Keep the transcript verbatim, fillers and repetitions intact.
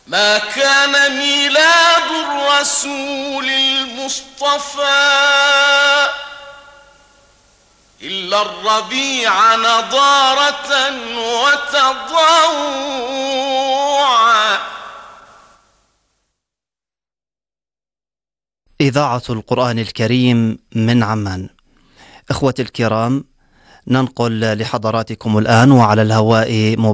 ما كان ميلاد الرسول المصطفى إلا الربيع نضارة وتضوعا. إذاعة القرآن الكريم من عمان. إخوتي الكرام، ننقل لحضراتكم الآن وعلى الهواء